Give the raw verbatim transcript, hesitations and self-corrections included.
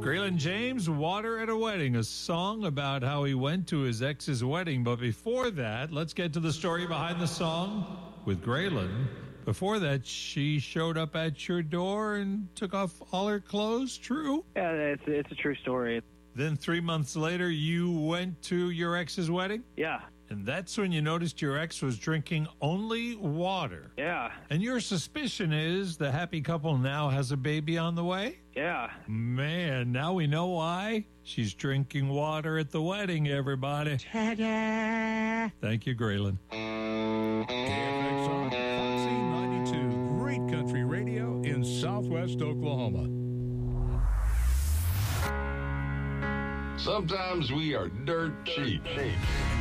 Graylin James, Water at a Wedding, a song about how he went to his ex's wedding. But before that, let's get to the story behind the song with Graylin. Before that, she showed up at your door and took off all her clothes, true? Yeah, it's, it's a true story. Then three months later, you went to your ex's wedding? Yeah. And that's when you noticed your ex was drinking only water. Yeah. And your suspicion is the happy couple now has a baby on the way? Yeah. Man, now we know why. She's drinking water at the wedding, everybody. Ta-da! Thank you, Graylin. K F X R, Foxy ninety-two, great country radio in southwest Oklahoma. Sometimes we are dirt cheap.